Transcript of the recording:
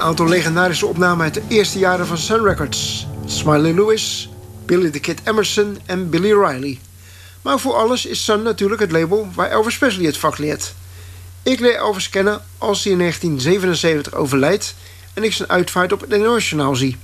aantal legendarische opnamen uit de eerste jaren van Sun Records. Smiley Lewis, Billy the Kid Emerson en Billy Riley. Maar voor alles is Sun natuurlijk het label waar Elvis Presley het vak leert. Ik leer Elvis kennen als hij in 1977 overlijdt en ik zijn uitvaart op het NOS-journaal zie.